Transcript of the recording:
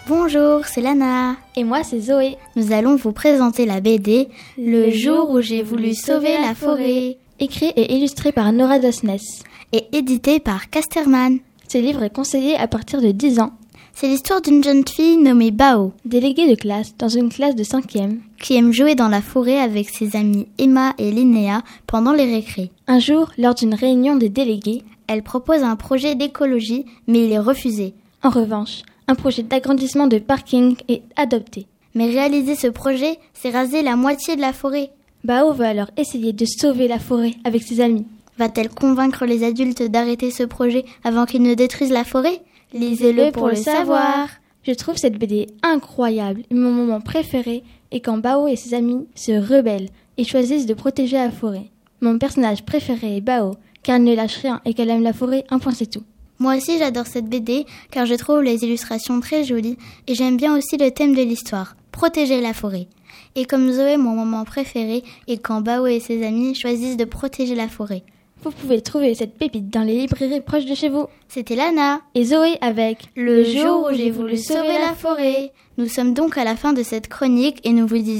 Bonjour, c'est Lana. Et moi, c'est Zoé. Nous allons vous présenter la BD « Le jour où j'ai voulu sauver la forêt », écrit et illustré par Nora Dosnes et édité par Casterman. Ce livre est conseillé à partir de 10 ans. C'est l'histoire d'une jeune fille nommée Bao, déléguée de classe dans une classe de 5e, qui aime jouer dans la forêt avec ses amies Emma et Linnea pendant les récrés. Un jour, lors d'une réunion des délégués, elle propose un projet d'écologie, mais il est refusé. En revanche, un projet d'agrandissement de parking est adopté. Mais réaliser ce projet, c'est raser la moitié de la forêt. Bao va alors essayer de sauver la forêt avec ses amis. Va-t-elle convaincre les adultes d'arrêter ce projet avant qu'ils ne détruisent la forêt ? Lisez-le pour le savoir. Je trouve cette BD incroyable et mon moment préféré est quand Bao et ses amis se rebellent et choisissent de protéger la forêt. Mon personnage préféré est Bao, car elle ne lâche rien et qu'elle aime la forêt, un point c'est tout. Moi aussi j'adore cette BD car je trouve les illustrations très jolies et j'aime bien aussi le thème de l'histoire, protéger la forêt. Et comme Zoé, mon moment préféré est quand Bao et ses amis choisissent de protéger la forêt. Vous pouvez trouver cette pépite dans les librairies proches de chez vous. C'était Lana et Zoé avec Le jour où j'ai voulu sauver la forêt. Nous sommes donc à la fin de cette chronique et nous vous disons